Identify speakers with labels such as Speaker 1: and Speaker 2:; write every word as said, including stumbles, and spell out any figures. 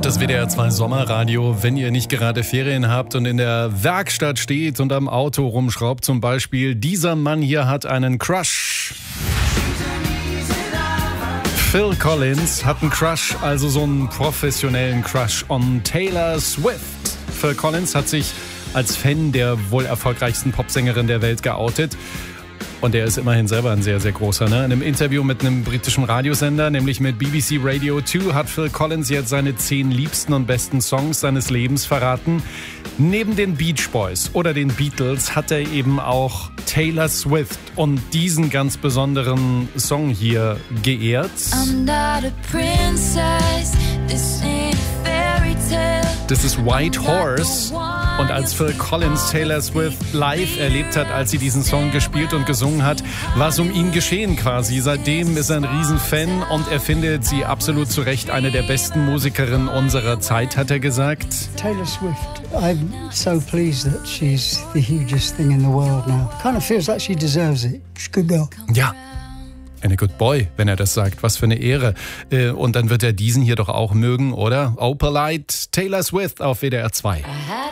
Speaker 1: hört das W D R zwei Sommerradio, wenn ihr nicht gerade Ferien habt und in der Werkstatt steht und am Auto rumschraubt zum Beispiel. Dieser Mann hier hat einen Crush. Phil Collins hat einen Crush, also so einen professionellen Crush on Taylor Swift. Phil Collins hat sich als Fan der wohl erfolgreichsten Popsängerin der Welt geoutet. Und er ist immerhin selber ein sehr, sehr großer. Ne? In einem Interview mit einem britischen Radiosender, nämlich mit B B C Radio zwei, hat Phil Collins jetzt seine zehn liebsten und besten Songs seines Lebens verraten. Neben den Beach Boys oder den Beatles hat er eben auch Taylor Swift und diesen ganz besonderen Song hier geehrt. I'm not a princess, this ain't a fairy tale. Das ist White Horse. Und als Phil Collins Taylor Swift live erlebt hat, als sie diesen Song gespielt und gesungen hat, war es um ihn geschehen quasi. Seitdem ist er ein Riesenfan und er findet sie absolut zu Recht eine der besten Musikerinnen unserer Zeit, hat er gesagt.
Speaker 2: Taylor Swift, I'm so pleased that she's the hugest thing in the world now. Kind of feels like she deserves it. She's a good girl.
Speaker 1: Ja. Eine Good Boy, wenn er das sagt. Was für eine Ehre. Und dann wird er diesen hier doch auch mögen, oder? Opalite, Taylor Swift auf W D R zwei.